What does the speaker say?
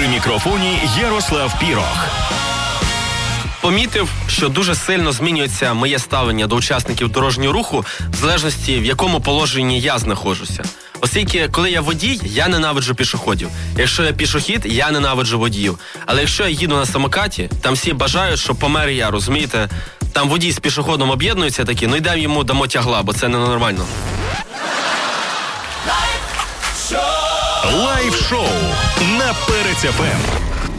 мікрофоні Ярослав Пірох. Помітив, що дуже сильно змінюється моє ставлення до учасників дорожнього руху в залежності, в якому положенні я знаходжуся. Оскільки, коли я водій, я ненавиджу пішоходів. Якщо я пішохід, я ненавиджу водіїв. Але якщо я їду на самокаті, там всі бажають, щоб помер я, розумієте? Там водій з пішоходом об'єднуються такі, ну йдемо йому дамо тягла, бо це ненормально. Лайв-шоу на Перець ФМ.